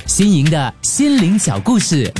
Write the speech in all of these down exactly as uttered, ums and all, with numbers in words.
新颖的心灵小故事。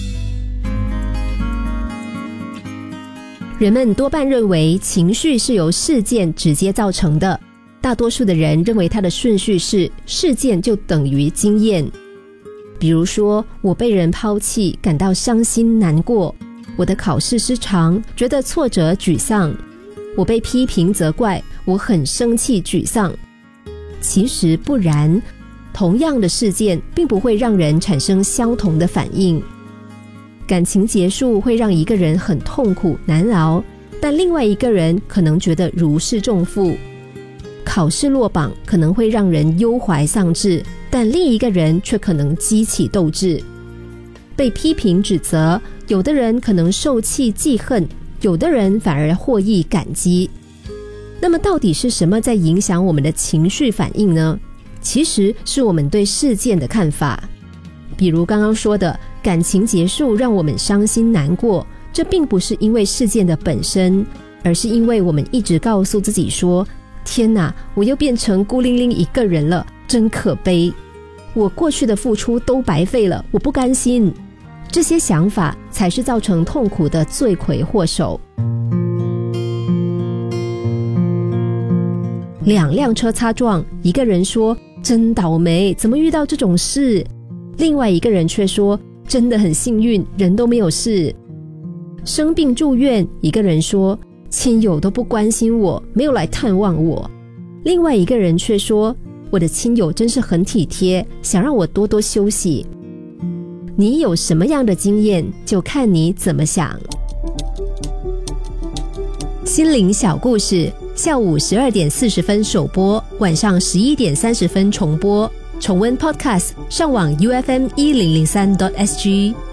人们多半认为情绪是由事件直接造成的，大多数的人认为它的顺序是事件就等于经验。比如说，我被人抛弃，感到伤心难过；我的考试失常，觉得挫折沮丧；我被批评责怪，我很生气沮丧。其实不然，同样的事件并不会让人产生相同的反应。感情结束会让一个人很痛苦难熬，但另外一个人可能觉得如释重负。考试落榜可能会让人忧怀丧志，但另一个人却可能激起斗志。被批评指责，有的人可能受气记恨，有的人反而获益感激。那么到底是什么在影响我们的情绪反应呢？其实是我们对事件的看法。比如刚刚说的，感情结束让我们伤心难过，这并不是因为事件的本身，而是因为我们一直告诉自己说，天哪，我又变成孤零零一个人了，真可悲，我过去的付出都白费了，我不甘心。这些想法才是造成痛苦的罪魁祸首。两辆车擦撞，一个人说真倒霉，怎么遇到这种事？另外一个人却说真的很幸运，人都没有事。生病住院，一个人说亲友都不关心我，没有来探望我。另外一个人却说，我的亲友真是很体贴，想让我多多休息。你有什么样的经验，就看你怎么想。心灵小故事，下午十二点四十分首播，晚上十一点三十分重播。重温 Podcast， 上网 U F M 一零零三 点 S G。